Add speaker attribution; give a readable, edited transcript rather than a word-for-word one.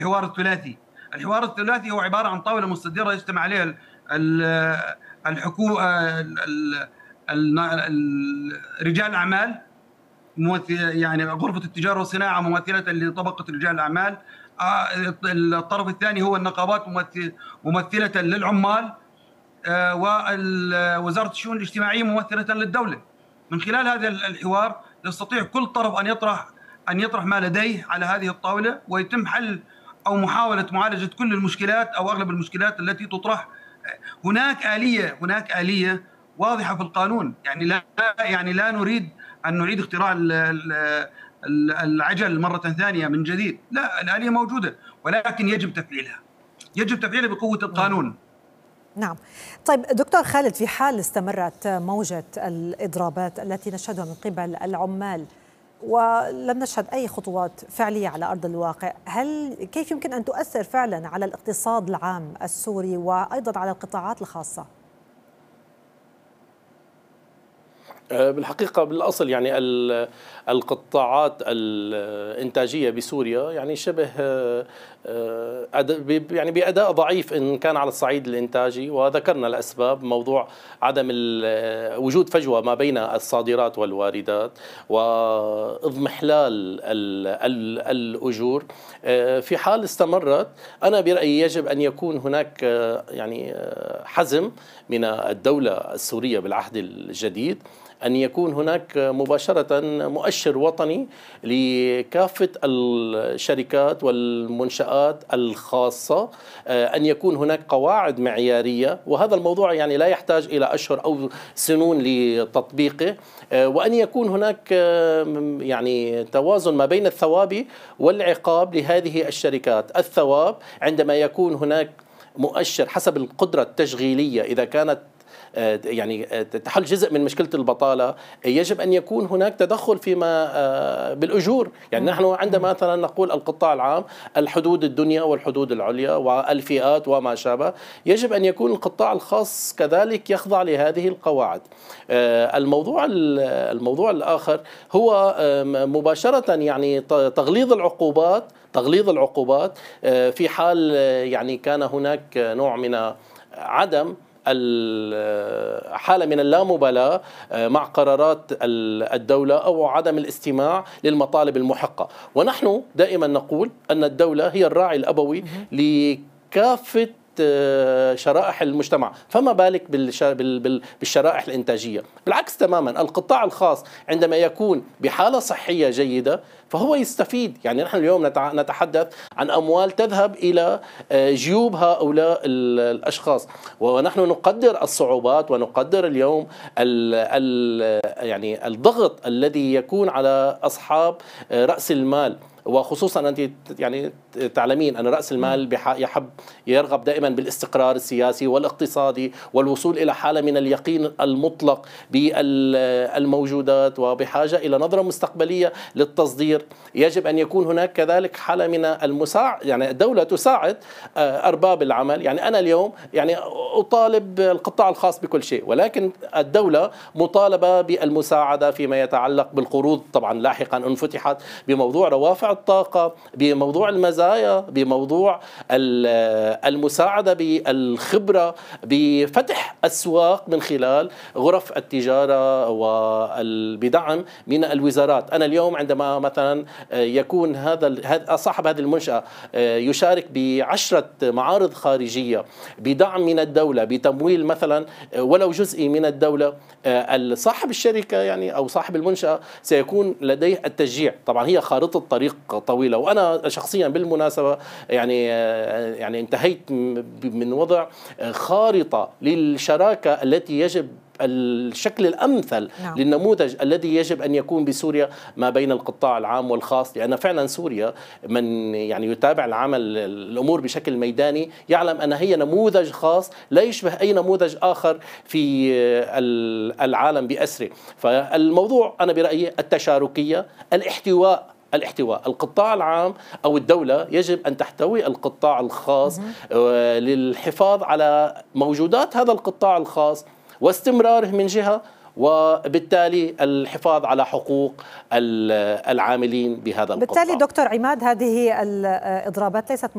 Speaker 1: الحوار الثلاثي. الحوار الثلاثي هو عبارة عن طاولة مستديرة يجتمع عليها الحكومة، رجال الأعمال، يعني غرفة التجارة والصناعة ممثلة لطبقة رجال الأعمال. الطرف الثاني هو النقابات ممثلة للعمال، ووزارة الشؤون الاجتماعية ممثلة للدولة. من خلال هذا الحوار يستطيع كل طرف أن يطرح ما لديه على هذه الطاولة، ويتم حل أو محاولة معالجة كل المشكلات أو أغلب المشكلات التي تطرح. هناك آلية واضحة في القانون، يعني لا نريد أن نعيد اختراع العجل مرة ثانية من جديد، لا، الآلية موجودة، ولكن يجب تفعيلها بقوة القانون.
Speaker 2: نعم. طيب دكتور خالد، في حال استمرت موجة الإضرابات التي نشهدها من قبل العمال ولم نشهد أي خطوات فعلية على أرض الواقع، كيف يمكن أن تؤثر فعلا على الاقتصاد العام السوري وأيضا على القطاعات الخاصة؟
Speaker 3: بالحقيقة بالأصل يعني القطاعات الإنتاجية بسوريا يعني شبه يعني بأداء ضعيف إن كان على الصعيد الإنتاجي، وذكرنا الأسباب: موضوع عدم وجود فجوة ما بين الصادرات والواردات، واضمحلال الأجور. في حال استمرت، أنا برأيي يجب أن يكون هناك يعني حزم من الدولة السورية بالعهد الجديد، أن يكون هناك مباشرة مؤشر وطني لكافة الشركات والمنشآت الخاصة، أن يكون هناك قواعد معيارية، وهذا الموضوع يعني لا يحتاج إلى أشهر أو سنون لتطبيقه، وأن يكون هناك يعني توازن ما بين الثواب والعقاب لهذه الشركات. الثواب عندما يكون هناك مؤشر حسب القدرة التشغيلية، إذا كانت يعني تحل جزء من مشكلة البطالة، يجب أن يكون هناك تدخل فيما بالأجور. يعني نحن عندما مثلا نقول القطاع العام، الحدود الدنيا والحدود العليا والفئات وما شابه، يجب أن يكون القطاع الخاص كذلك يخضع لهذه القواعد. الموضوع الآخر هو مباشرة يعني تغليظ العقوبات في حال يعني كان هناك نوع من عدم حالة من اللامبالاة مع قرارات الدولة أو عدم الاستماع للمطالب المحقة. ونحن دائما نقول أن الدولة هي الراعي الأبوي لكافة شرائح المجتمع، فما بالك بالشرائح الإنتاجية. بالعكس تماما، القطاع الخاص عندما يكون بحالة صحية جيدة فهو يستفيد. يعني نحن اليوم نتحدث عن أموال تذهب إلى جيوب هؤلاء الأشخاص، ونحن نقدر الصعوبات ونقدر اليوم يعني الضغط الذي يكون على أصحاب رأس المال، وخصوصا أنت يعني تعلمين أن رأس المال يرغب دائما بالاستقرار السياسي والاقتصادي والوصول إلى حالة من اليقين المطلق بالموجودات، وبحاجة إلى نظرة مستقبلية للتصدير. يجب أن يكون هناك كذلك حالة من يعني الدولة تساعد أرباب العمل. يعني أنا اليوم يعني أطالب القطاع الخاص بكل شيء، ولكن الدولة مطالبة بالمساعدة فيما يتعلق بالقروض، طبعا لاحقا أن فتحت بموضوع روافع الطاقة، بموضوع المزايا، بموضوع المساعدة بالخبرة، بفتح أسواق من خلال غرف التجارة وبدعم من الوزارات. أنا اليوم عندما مثلا يكون صاحب هذه المنشأة يشارك ب10 معارض خارجية بدعم من الدولة، بتمويل مثلا ولو جزئي من الدولة، صاحب الشركة يعني أو صاحب المنشأة سيكون لديه التشجيع. طبعا هي خارطة طريق طويلة، وأنا شخصيا بالمناسبة يعني انتهيت من وضع خارطة للشراكة التي يجب الشكل الأمثل للنموذج الذي يجب أن يكون بسوريا ما بين القطاع العام والخاص. لأن فعلا سوريا من يعني يتابع الأمور بشكل ميداني يعلم أن هي نموذج خاص لا يشبه أي نموذج آخر في العالم بأسره. فالموضوع أنا برأيي التشاركية، الاحتواء. القطاع العام أو الدولة يجب أن تحتوي القطاع الخاص للحفاظ على موجودات هذا القطاع الخاص واستمراره من جهة، وبالتالي الحفاظ على حقوق العاملين بهذا القطاع.
Speaker 2: بالتالي دكتور عماد، هذه الإضرابات ليست